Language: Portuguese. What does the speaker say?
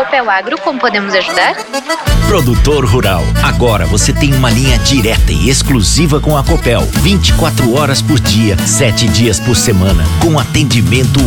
Copel Agro, como podemos ajudar? Produtor rural, agora você tem uma linha direta e exclusiva com a Copel, 24 horas por dia, 7 dias por semana, com atendimento